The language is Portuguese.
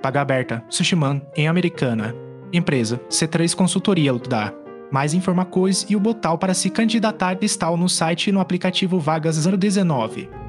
Vaga aberta, Sushiman, em Americana. Empresa, C3 Consultoria Lutdá. Mais informações e o botão para se candidatar está no site e no aplicativo Vagas 019.